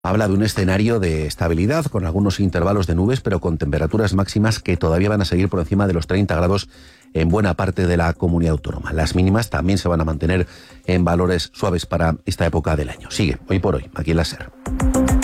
Habla de un escenario de estabilidad con algunos intervalos de nubes, pero con temperaturas máximas que todavía van a seguir por encima de los 30 grados en buena parte de la comunidad autónoma. Las mínimas también se van a mantener en valores suaves para esta época del año. Sigue, hoy por hoy, aquí en la SER.